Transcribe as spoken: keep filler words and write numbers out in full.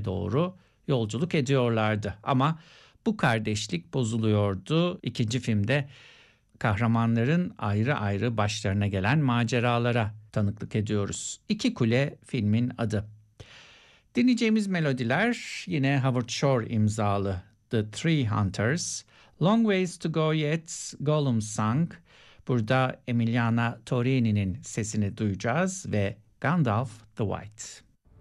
doğru yolculuk ediyorlardı. Ama bu kardeşlik bozuluyordu. İkinci filmde kahramanların ayrı ayrı başlarına gelen maceralara tanıklık ediyoruz. İki Kule filmin adı. Dinleyeceğimiz melodiler yine Howard Shore imzalı The Tree Hunters, Long Ways to Go Yet, Gollum Song. Burada Emiliana Torini'nin sesini duyacağız ve Gandalf the White.